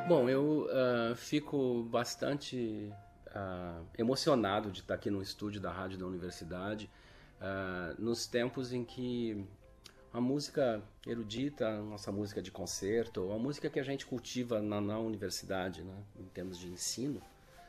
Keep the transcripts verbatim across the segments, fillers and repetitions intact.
Bom, eu uh, fico bastante uh, emocionado de estar aqui no estúdio da rádio da universidade, uh, nos tempos em que a música erudita, a nossa música de concerto, a música que a gente cultiva na, na universidade, né, em termos de ensino,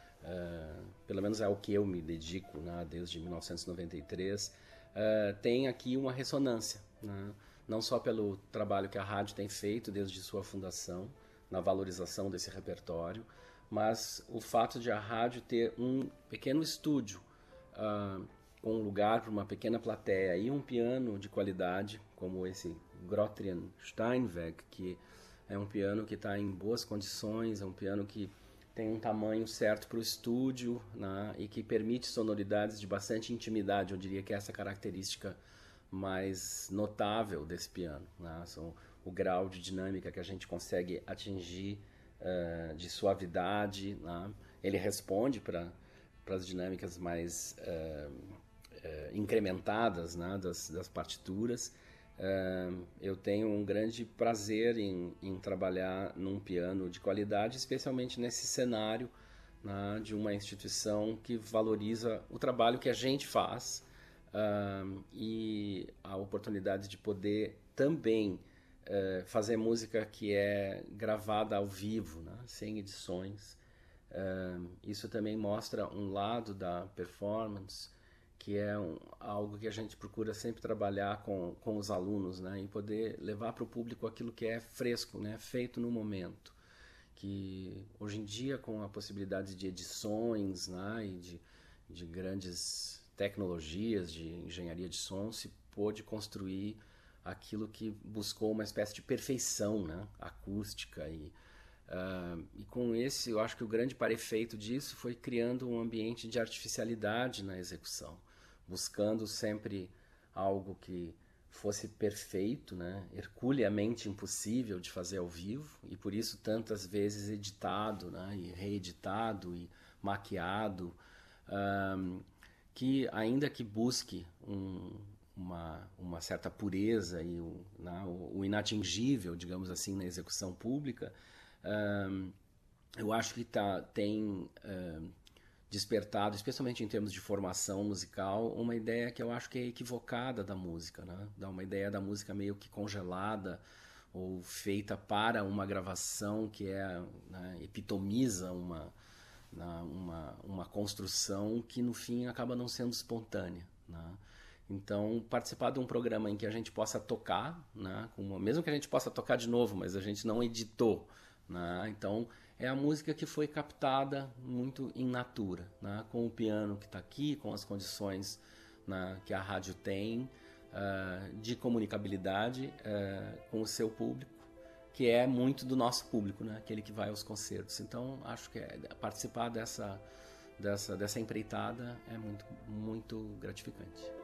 uh, pelo menos é ao que eu me dedico, né, desde mil novecentos e noventa e três, uh, tem aqui uma ressonância, né, não só pelo trabalho que a rádio tem feito desde sua fundação, na valorização desse repertório, mas o fato de a rádio ter um pequeno estúdio uh, com um lugar para uma pequena plateia e um piano de qualidade, como esse Grotrian Steinweg, que é um piano que está em boas condições, é um piano que tem um tamanho certo para o estúdio, né, e que permite sonoridades de bastante intimidade. Eu diria que é essa característica mais notável desse piano, né? São o grau de dinâmica que a gente consegue atingir, uh, de suavidade, né? Ele responde para as dinâmicas mais uh, uh, incrementadas, né? das, das partituras. Uh, eu tenho um grande prazer em, em trabalhar num piano de qualidade, especialmente nesse cenário, né? De uma instituição que valoriza o trabalho que a gente faz, uh, e a oportunidade de poder também Uh, fazer música que é gravada ao vivo, né? Sem edições. Uh, isso também mostra um lado da performance, que é um, algo que a gente procura sempre trabalhar com, com os alunos, né? E poder levar para o público aquilo que é fresco, né? Feito no momento. Que hoje em dia, com a possibilidade de edições, né? E de, de grandes tecnologias de engenharia de som, se pôde construir aquilo que buscou uma espécie de perfeição, né, acústica. E, uh, e com esse, eu acho que o grande parefeito disso foi criando um ambiente de artificialidade na execução, buscando sempre algo que fosse perfeito, né, herculeamente impossível de fazer ao vivo, e por isso tantas vezes editado, né, e reeditado e maquiado, um, que ainda que busque um Uma, uma certa pureza e o, né, o, o inatingível, digamos assim, na execução pública, um, eu acho que tá, tem um, despertado, especialmente em termos de formação musical, uma ideia que eu acho que é equivocada da música, né? Dá uma ideia da música meio que congelada ou feita para uma gravação que é, né, epitomiza uma, uma, uma construção que no fim acaba não sendo espontânea, né? Então, participar de um programa em que a gente possa tocar, né, com, mesmo que a gente possa tocar de novo, mas a gente não editou, né, então é a música que foi captada muito in natura, né, com o piano que está aqui, com as condições, né, que a rádio tem, uh, de comunicabilidade uh, com o seu público, que é muito do nosso público, né, aquele que vai aos concertos. Então, acho que é, participar dessa, dessa, dessa empreitada é muito, muito gratificante.